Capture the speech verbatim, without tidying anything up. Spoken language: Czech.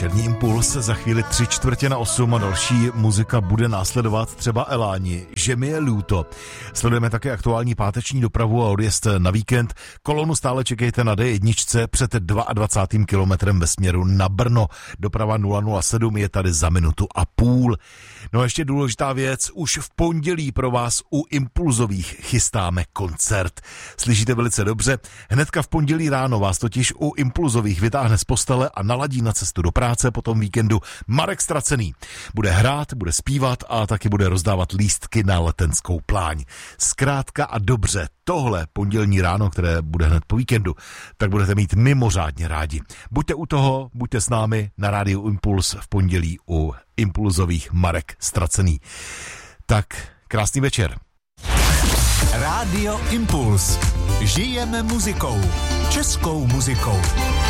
Večerní impuls, za chvíli tři čtvrtě na osm a další muzika bude následovat, třeba Eláni, Že mi je líto. Sledujeme také aktuální páteční dopravu a odjezd na víkend. Kolonu stále čekejte na D jedna před dvacátým druhým kilometrem ve směru na Brno. Doprava nula nula sedm je tady za minutu a půl. No a ještě důležitá věc, už v pondělí pro vás u Impulzových chystáme koncert. Slyšíte velice dobře, hnedka v pondělí ráno vás totiž u Impulzových vytáhne z postele a naladí na cestu do práce po tom víkendu Marek Stracený. Bude hrát, bude zpívat a taky bude rozdávat lístky na Letenskou pláň. Zkrátka a dobře, tohle pondělní ráno, které bude hned po víkendu, tak budete mít mimořádně rádi. Buďte u toho, buďte s námi na rádiu Impuls v pondělí u Impulzových Marek Stracený. Tak, krásný večer. Rádio Impuls. Žijeme muzikou. Českou muzikou.